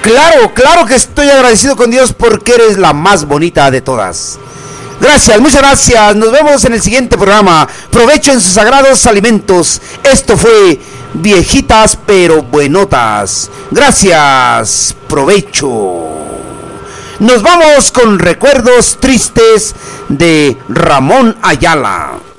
Claro que estoy agradecido con Dios porque eres la más bonita de todas. Gracias, muchas gracias. Nos vemos en el siguiente programa. Provecho en sus sagrados alimentos. Esto fue Viejitas pero Buenotas. Gracias, provecho. Nos vamos con recuerdos tristes de Ramón Ayala.